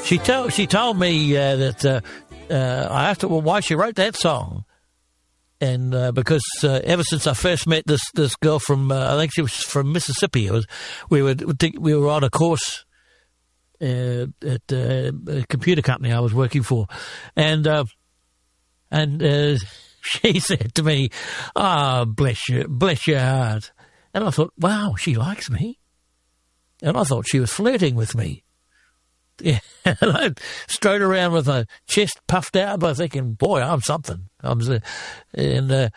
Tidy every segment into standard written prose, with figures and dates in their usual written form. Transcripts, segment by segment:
She told me that I asked her why she wrote that song, and because ever since I first met this girl from I think she was from Mississippi, we were on a course at a computer company I was working for, and she said to me, bless your heart," and I thought, wow, she likes me, and I thought she was flirting with me. Yeah, and I strode around with my chest puffed out by thinking, boy, I'm something. Well, it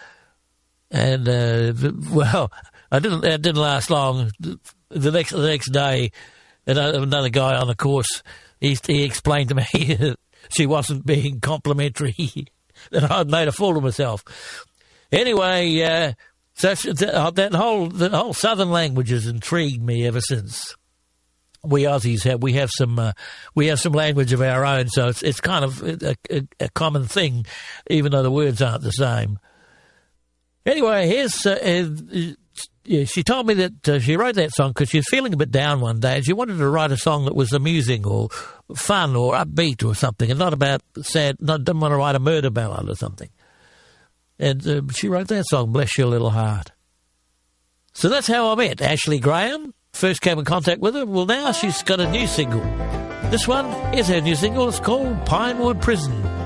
didn't last long. The next day, another guy on the course, he explained to me that she wasn't being complimentary, that I'd made a fool of myself. Anyway, so that whole southern language has intrigued me ever since. We Aussies have some language of our own, so it's kind of a common thing, even though the words aren't the same. Anyway, here's she told me that she wrote that song because she was feeling a bit down one day, and she wanted to write a song that was amusing or fun or upbeat or something, and not about sad. Didn't want to write a murder ballad or something. And she wrote that song, "Bless Your Little Heart." So that's how I met Ashley Graham. First came in contact with her. Well, now she's got a new single. This one is her new single. It's called Pinewood Prison.